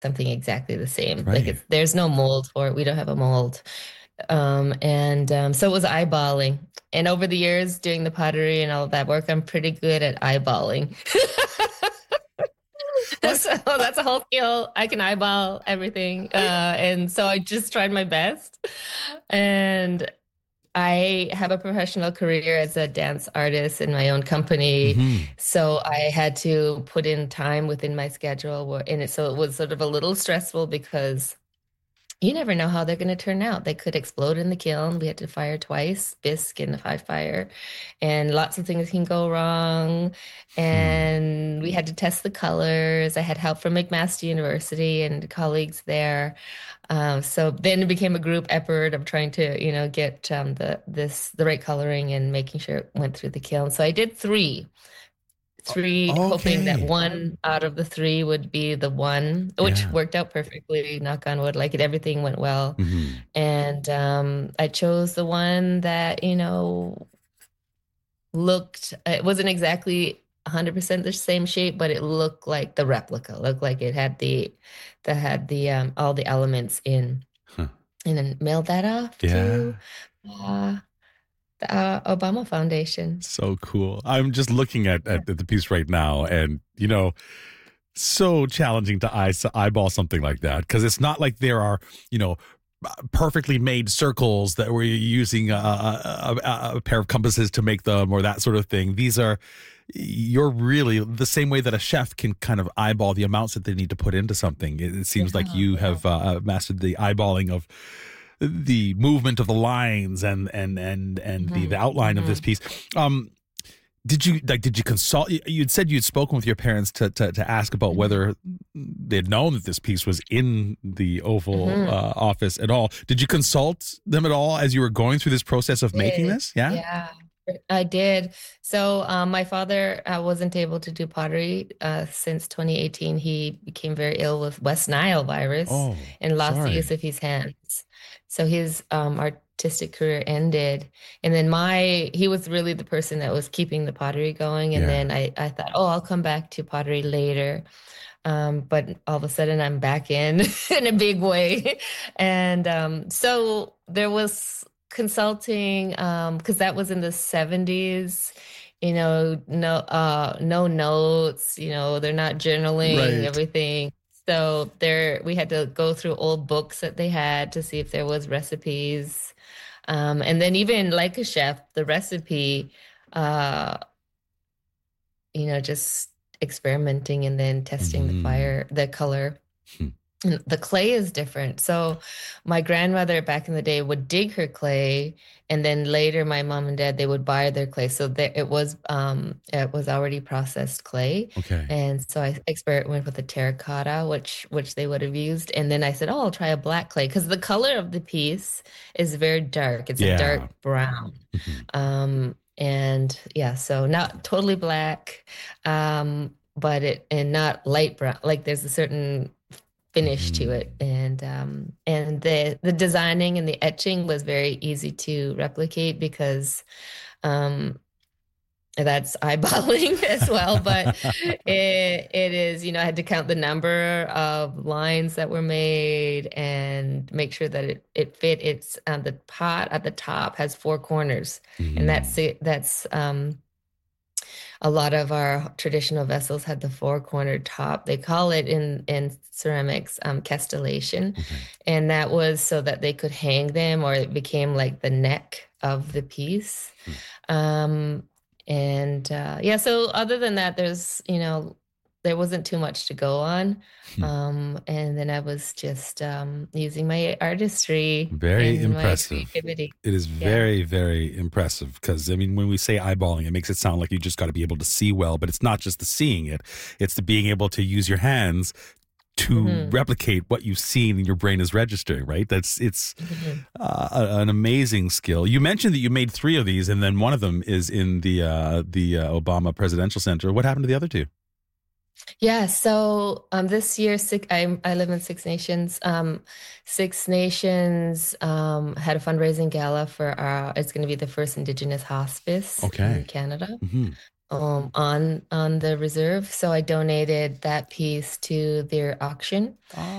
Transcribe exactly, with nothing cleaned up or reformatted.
something exactly the same. Like Right. it's there's no mold for it. We don't have a mold. Um, and um, so it was eyeballing. And over the years, doing the pottery and all of that work, I'm pretty good at eyeballing. Well, So I, that's a whole skill. I can eyeball everything. I, Uh, and so I just tried my best. And I have a professional career as a dance artist in my own company. mhm. So I had to put in time within my schedule. where- And it, so it was sort of a little stressful because you never know how they're going to turn out. They could explode in the kiln. We had to fire twice, bisque and the five fire, and lots of things can go wrong. Hmm. And we had to test the colors. I had help from McMaster University and colleagues there. Um, so then it became a group effort of trying to, you know, get um, the this the right coloring and making sure it went through the kiln. So I did three three, hoping that Okay. one out of the three would be the one, which Yeah. worked out perfectly, knock on wood, like it, everything went well. Hmm. And um, I chose the one that, you know, looked, it wasn't exactly one hundred percent the same shape, but it looked like the replica, looked like it had the, that had the, um, all the elements in. Huh. And then mailed that off to Yeah. uh, the uh, Obama Foundation. So cool. I'm just looking at, at the piece right now, and you know, so challenging to eye, eyeball something like that because it's not like there are, you know, perfectly made circles that we're using a, a, a, a pair of compasses to make them or that sort of thing. These are, you're really the same way that a chef can kind of eyeball the amounts that they need to put into something. It, it seems like Yeah, you yeah. have uh, mastered the eyeballing of the movement of the lines and and and and the, the hmm outline of this hmm piece. Um, did you like? Did you consult? you- You'd said you'd spoken with your parents to to, to ask about hmm whether they'd known that this piece was in the Oval hmm uh, Office at all. Did you consult them at all as you were going through this process of making Did. this? Yeah. Yeah, I did. So um, my father uh, wasn't able to do pottery uh, since twenty eighteen. He became very ill with West Nile virus Oh, and lost the use sorry. of his hands. So his um, artistic career ended. And then my, he was really the person that was keeping the pottery going. And Yeah. then I, I thought, oh, I'll come back to pottery later. Um, but all of a sudden I'm back in in a big way. And um, so there was consulting um, because that was in the seventies, you know, no uh no notes, you know, they're not journaling Right. everything. So there we had to go through old books that they had to see if there was recipes. Um, and then even like a chef, the recipe, uh, you know, just experimenting and then testing the Hmm. fire, the color. And the clay is different. So my grandmother back in the day would dig her clay, and then later my mom and dad they would buy their clay. So there, it was um it was already processed clay. Okay. And so I experimented with the terracotta, which which they would have used. And then I said, oh, I'll try a black clay because the color of the piece is very dark. It's a Yeah. dark brown. Mhm. Um, and yeah, so not totally black, um, but it and not light brown. Like there's a certain finish to it, Mhm. and um, and the the designing and the etching was very easy to replicate because um, that's eyeballing as well. But it it is, you know, I had to count the number of lines that were made and make sure that it it fit. It's uh, the pot at the top has four corners, and that's Mhm. it. That's um a lot of our traditional vessels had the four-cornered top. They call it in in ceramics um, castellation, Okay. and that was so that they could hang them, or it became like the neck of the piece. Hmm. Um, and uh, yeah, so other than that, there's you know there wasn't too much to go on. Hmm. Um, and then I was just um, using my artistry Very and my impressive. creativity. It is Yeah. very, very impressive because, I mean, when we say eyeballing, it makes it sound like you just got to be able to see well, but it's not just the seeing it, it's the being able to use your hands to hmm replicate what you've seen and your brain is registering, right? That's, it's hmm uh, a- an amazing skill. You mentioned that you made three of these, and then one of them is in the, uh, the uh, Obama Presidential Center. What happened to the other two? Yeah, so um, this year, six, I I live in Six Nations. Um, Six Nations um, had a fundraising gala for our. It's going to be the first Indigenous hospice in Okay. Canada. Hmm. um, on on the reserve. So I donated that piece to their auction. Oh,